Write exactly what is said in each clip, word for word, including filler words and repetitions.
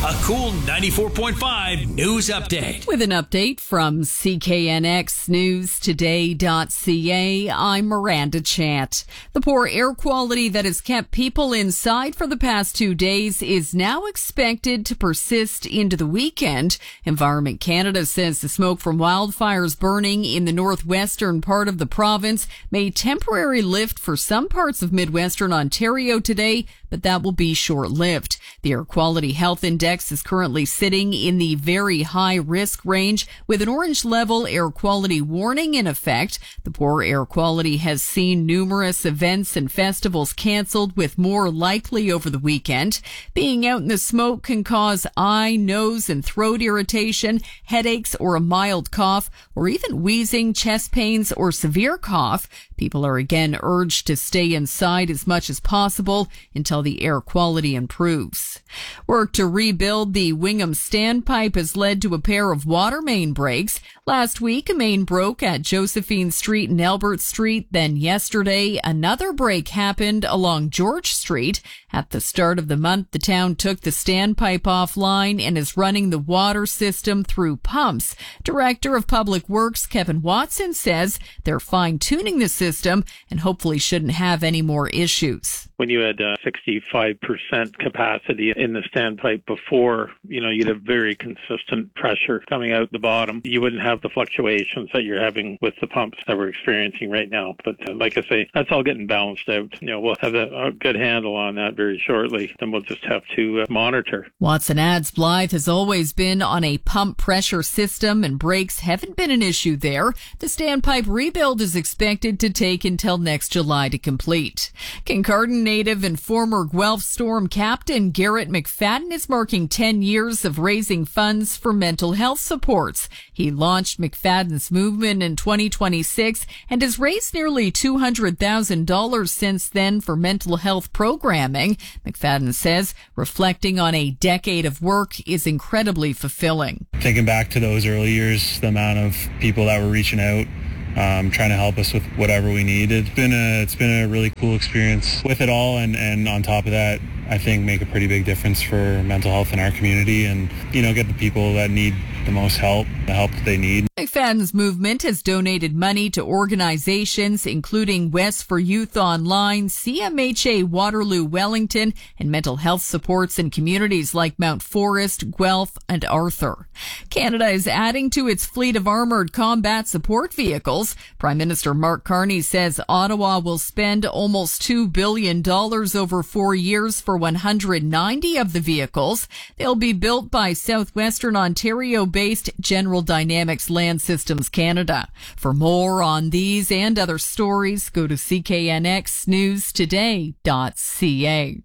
A Cool ninety-four point five news update. With an update from C K N X News Today dot C A, I'm Miranda Chant. The poor air quality that has kept people inside for the past two days is now expected to persist into the weekend. Environment Canada says the smoke from wildfires burning in the northwestern part of the province may temporarily lift for some parts of Midwestern Ontario today, but that will be short-lived. The Air Quality Health Index is currently sitting in the very high risk range with an orange level air quality warning in effect. The poor air quality has seen numerous events and festivals canceled, with more likely over the weekend. Being out in the smoke can cause eye, nose, and throat irritation, headaches, or a mild cough, or even wheezing, chest pains, or severe cough. People are again urged to stay inside as much as possible until the air quality improves. Work to rebuild the Wingham standpipe has led to a pair of water main breaks. Last week, a main broke at Josephine Street and Albert Street. Then yesterday, another break happened along George Street. At the start of the month, the town took the standpipe offline and is running the water system through pumps. Director of Public Works Kevin Watson says they're fine-tuning the system and hopefully shouldn't have any more issues. When you had uh, sixty-five percent capacity in the standpipe before, you know, you'd have very consistent pressure coming out the bottom. You wouldn't have the fluctuations that you're having with the pumps that we're experiencing right now. But uh, like I say, that's all getting balanced out. You know, we'll have a, a good handle on that very shortly. Then we'll just have to uh, monitor. Watson adds Blythe has always been on a pump pressure system and brakes haven't been an issue there. The standpipe rebuild is expected to take until next July to complete. Kincardine native and former Guelph Storm captain Garrett McFadden is marking ten years of raising funds for mental health supports. He launched McFadden's movement in twenty twenty-six and has raised nearly two hundred thousand dollars since then for mental health programming. McFadden says reflecting on a decade of work is incredibly fulfilling. Thinking back to those early years, the amount of people that were reaching out, Um, trying to help us with whatever we need. It's been a it's been a really cool experience with it all, and, and on top of that, I think make a pretty big difference for mental health in our community, and you know, get the people that need the most help, the help that they need. McFadden's movement has donated money to organizations including West for Youth Online, C M H A Waterloo Wellington, and mental health supports in communities like Mount Forest, Guelph, and Arthur. Canada is adding to its fleet of armored combat support vehicles. Prime Minister Mark Carney says Ottawa will spend almost two billion dollars over four years for one hundred ninety of the vehicles. They'll be built by Southwestern Ontario-based General Dynamics Land Systems Canada. For more on these and other stories, go to C K N X News Today dot C A.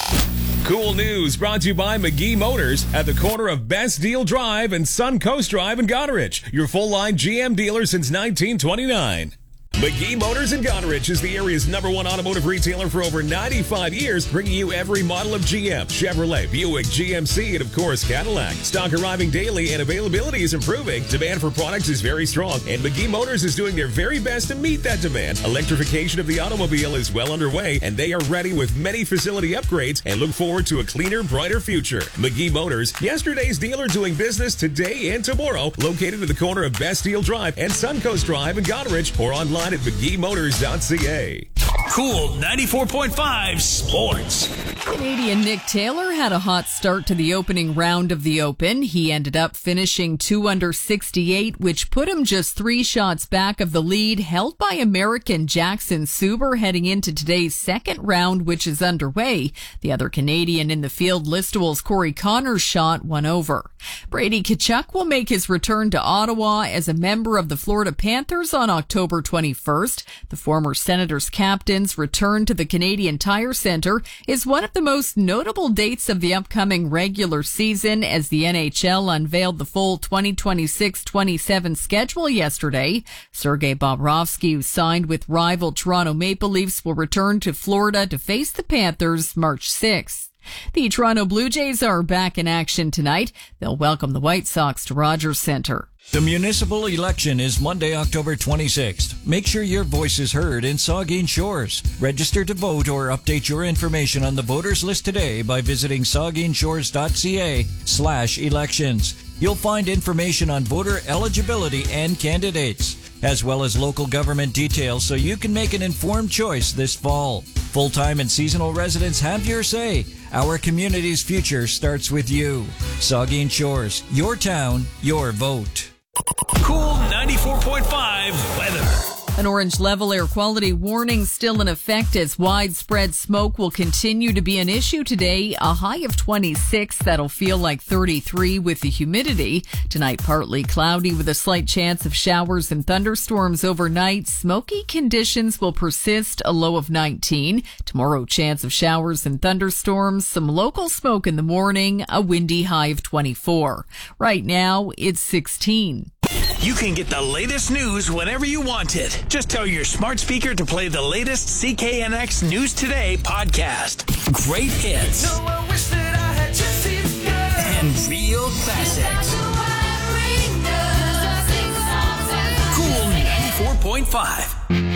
Cool news brought to you by McGee Motors at the corner of Best Deal Drive and Suncoast Drive in Goderich. Your full-line G M dealer since nineteen twenty-nine. McGee Motors in Goderich is the area's number one automotive retailer for over ninety-five years, bringing you every model of G M, Chevrolet, Buick, G M C, and of course Cadillac. Stock arriving daily and availability is improving. Demand for products is very strong, and McGee Motors is doing their very best to meet that demand. Electrification of the automobile is well underway, and they are ready with many facility upgrades and look forward to a cleaner, brighter future. McGee Motors, yesterday's dealer doing business today and tomorrow, located at the corner of Best Deal Drive and Suncoast Drive in Goderich, or online at McGee Motors dot C A. Cool ninety-four point five Sports. Canadian Nick Taylor had a hot start to the opening round of the Open. He ended up finishing two under sixty-eight, which put him just three shots back of the lead held by American Jackson Suber heading into today's second round, which is underway. The other Canadian in the field, Listowel's Corey Connors shot one over. Brady Tkachuk will make his return to Ottawa as a member of the Florida Panthers on October twenty-first. The former Senators captain's return to the Canadian Tire Centre is one of the most notable dates of the upcoming regular season, as the N H L unveiled the full twenty twenty-six twenty-seven schedule yesterday. Sergei Bobrovsky, who signed with rival Toronto Maple Leafs, will return to Florida to face the Panthers March sixth. The Toronto Blue Jays are back in action tonight. They'll welcome the White Sox to Rogers Centre. The municipal election is Monday, October twenty-sixth. Make sure your voice is heard in Saugeen Shores. Register to vote or update your information on the voters list today by visiting saugeenshores.ca slash elections. You'll find information on voter eligibility and candidates, as well as local government details so you can make an informed choice this fall. Full-time and seasonal residents have your say. Our community's future starts with you. Saugeen Shores, your town, your vote. Cool ninety-four point five weather. An orange level air quality warning still in effect as widespread smoke will continue to be an issue today. A high of twenty-six. That'll feel like thirty-three with the humidity. Tonight, partly cloudy with a slight chance of showers and thunderstorms overnight. Smoky conditions will persist. A low of nineteen. Tomorrow, chance of showers and thunderstorms. Some local smoke in the morning. A windy high of twenty-four. Right now, it's sixteen. You can get the latest news whenever you want it. Just tell your smart speaker to play the latest C K N X News Today podcast. Great hits. No, I wish that I had Jesse's girl. And real classics. Cool ninety-four point five.